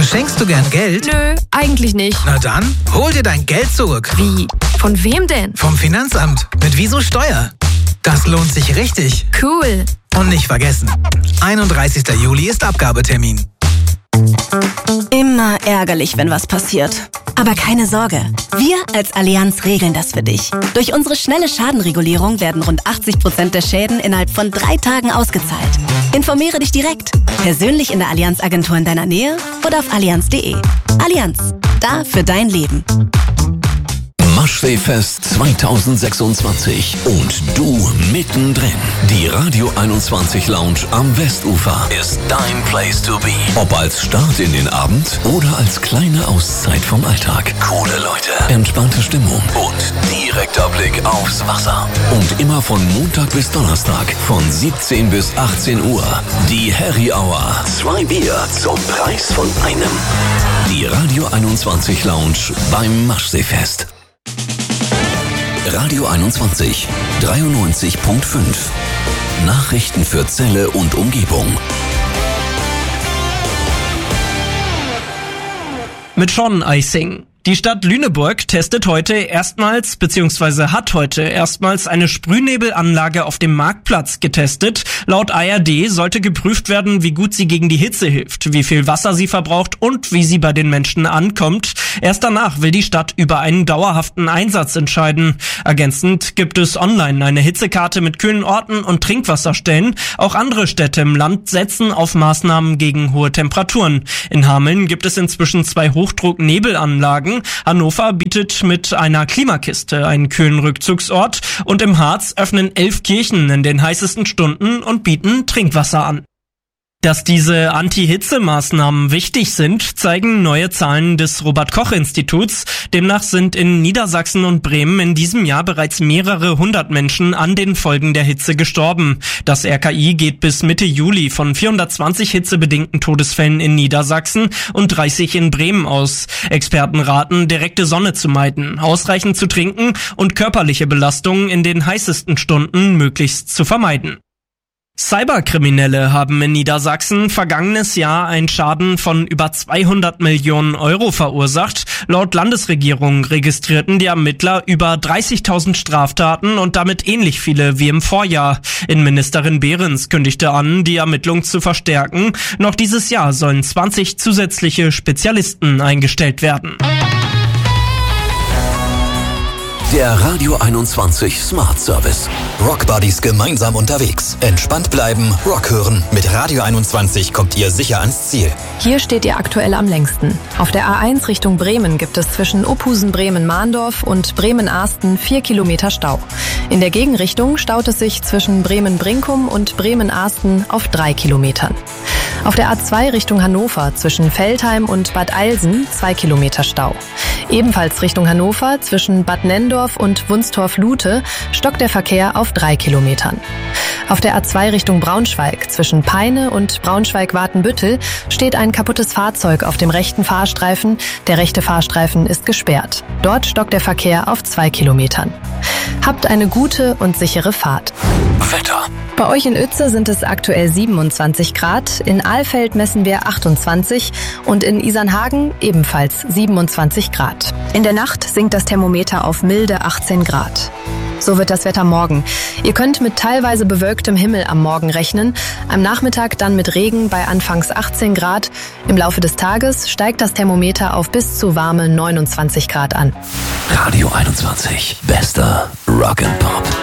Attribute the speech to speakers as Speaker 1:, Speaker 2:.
Speaker 1: Verschenkst du gern Geld?
Speaker 2: Nö, eigentlich nicht.
Speaker 1: Na dann, hol dir dein Geld zurück.
Speaker 2: Wie? Von wem denn?
Speaker 1: Vom Finanzamt. Mit Wieso Steuer. Das lohnt sich richtig.
Speaker 2: Cool.
Speaker 1: Und nicht vergessen, 31. Juli ist Abgabetermin.
Speaker 3: Immer ärgerlich, wenn was passiert. Aber keine Sorge, wir als Allianz regeln das für dich. Durch unsere schnelle Schadenregulierung werden rund 80% der Schäden innerhalb von 3 Tagen ausgezahlt. Informiere dich direkt, persönlich in der Allianz-Agentur in deiner Nähe oder auf allianz.de. Allianz, da für dein Leben.
Speaker 4: Maschsee-Fest 2026 und du mittendrin. Die Radio 21 Lounge am Westufer ist dein Place to be. Ob als Start in den Abend oder als kleine Auszeit vom Alltag. Coole Leute, entspannte Stimmung und direkter Blick aufs Wasser. Und immer von Montag bis Donnerstag von 17 bis 18 Uhr. Die Harry Hour. 2 Bier zum Preis von einem. Die Radio 21 Lounge beim Maschsee-Fest. Radio 21, 93.5. Nachrichten für Celle und Umgebung.
Speaker 5: Mit Sean Eising. Die Stadt Lüneburg testet heute erstmals, beziehungsweise hat heute erstmals eine Sprühnebelanlage auf dem Marktplatz getestet. Laut ARD sollte geprüft werden, wie gut sie gegen die Hitze hilft, wie viel Wasser sie verbraucht und wie sie bei den Menschen ankommt. Erst danach will die Stadt über einen dauerhaften Einsatz entscheiden. Ergänzend gibt es online eine Hitzekarte mit kühlen Orten und Trinkwasserstellen. Auch andere Städte im Land setzen auf Maßnahmen gegen hohe Temperaturen. In Hameln gibt es inzwischen 2 Hochdrucknebelanlagen. Hannover bietet mit einer Klimakiste einen kühlen Rückzugsort und im Harz öffnen 11 Kirchen in den heißesten Stunden und bieten Trinkwasser an. Dass diese Anti-Hitze-Maßnahmen wichtig sind, zeigen neue Zahlen des Robert-Koch-Instituts. Demnach sind in Niedersachsen und Bremen in diesem Jahr bereits mehrere 100 Menschen an den Folgen der Hitze gestorben. Das RKI geht bis Mitte Juli von 420 hitzebedingten Todesfällen in Niedersachsen und 30 in Bremen aus. Experten raten, direkte Sonne zu meiden, ausreichend zu trinken und körperliche Belastungen in den heißesten Stunden möglichst zu vermeiden. Cyberkriminelle haben in Niedersachsen vergangenes Jahr einen Schaden von über 200 Millionen Euro verursacht. Laut Landesregierung registrierten die Ermittler über 30.000 Straftaten und damit ähnlich viele wie im Vorjahr. Innenministerin Behrens kündigte an, die Ermittlung zu verstärken. Noch dieses Jahr sollen 20 zusätzliche Spezialisten eingestellt werden.
Speaker 4: Der Radio 21 Smart Service.
Speaker 6: Rockbuddies gemeinsam unterwegs. Entspannt bleiben, Rock hören. Mit Radio 21 kommt ihr sicher ans Ziel.
Speaker 7: Hier steht ihr aktuell am längsten. Auf der A1 Richtung Bremen gibt es zwischen Opusen-Bremen-Mahndorf und Bremen-Ahsten 4 Kilometer Stau. In der Gegenrichtung staut es sich zwischen Bremen-Brinkum und Bremen-Ahsten auf 3 Kilometern. Auf der A2 Richtung Hannover zwischen Veltheim und Bad Eilsen 2 Kilometer Stau. Ebenfalls Richtung Hannover zwischen Bad Nenndorf und Wunstorf-Lute stockt der Verkehr auf 3 Kilometern. Auf der A2 Richtung Braunschweig zwischen Peine und Braunschweig-Watenbüttel steht ein kaputtes Fahrzeug auf dem rechten Fahrstreifen. Der rechte Fahrstreifen ist gesperrt. Dort stockt der Verkehr auf 2 Kilometern. Habt eine gute und sichere Fahrt.
Speaker 4: Wetter.
Speaker 7: Bei euch in Uetze sind es aktuell 27 Grad, in Alfeld messen wir 28 und in Isernhagen ebenfalls 27 Grad. In der Nacht sinkt das Thermometer auf milde 18 Grad. So wird das Wetter morgen. Ihr könnt mit teilweise bewölktem Himmel am Morgen rechnen, am Nachmittag dann mit Regen bei anfangs 18 Grad. Im Laufe des Tages steigt das Thermometer auf bis zu warme 29 Grad an.
Speaker 4: Radio 21. Bester Rock and Pop.